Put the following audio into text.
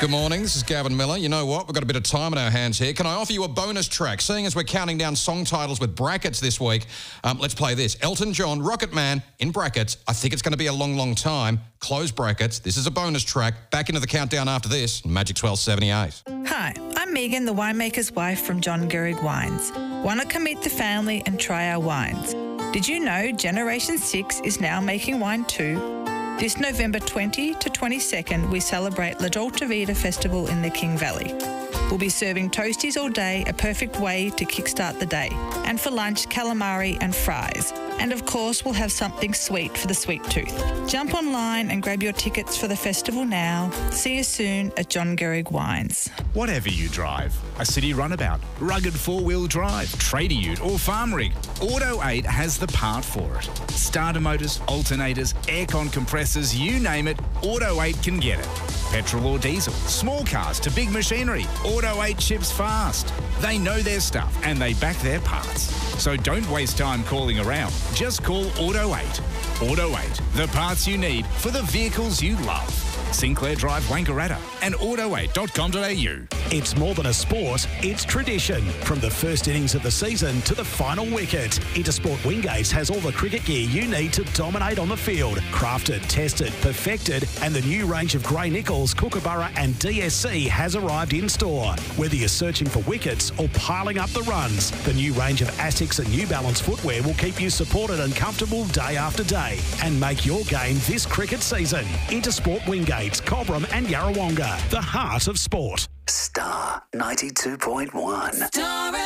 Good morning, this is Gavin Miller. You know what? We've got a bit of time on our hands here. Can I offer you a bonus track? Seeing as we're counting down song titles with brackets this week, let's play this. Elton John, Rocket Man, in brackets. I think it's going to be a long, long time. Close brackets. This is a bonus track. Back into the countdown after this. Magic 1278. Hi, I'm Megan, the winemaker's wife from John Gehrig Wines. Why not come meet the family and try our wines? Did you know Generation 6 is now making wine too? This November 20 to 22nd, we celebrate La Dolce Vita Festival in the King Valley. We'll be serving toasties all day, a perfect way to kickstart the day. And for lunch, calamari and fries. And of course, we'll have something sweet for the sweet tooth. Jump online and grab your tickets for the festival now. See you soon at John Gehrig Wines. Whatever you drive, a city runabout, rugged four-wheel drive, trader ute or farm rig, Auto 8 has the part for it. Starter motors, alternators, aircon compressors, you name it, Auto 8 can get it. Petrol or diesel, small cars to big machinery, Auto 8 ships fast. They know their stuff and they back their parts. So don't waste time calling around. Just call Auto 8. Auto 8, the parts you need for the vehicles you love. Sinclair Drive, Wangaratta and auto8.com.au. It's more than a sport, it's tradition. From the first innings of the season to the final wicket, Intersport Wingates has all the cricket gear you need to dominate on the field. Crafted, tested, perfected, and the new range of Grey Nichols, Kookaburra and DSC has arrived in store. Whether you're searching for wickets or piling up the runs, the new range of Asics and New Balance footwear will keep you supported and comfortable day after day and make your game this cricket season. Intersport Wingates, Cobram and Yarrawonga, the heart of sport. Star 92.1.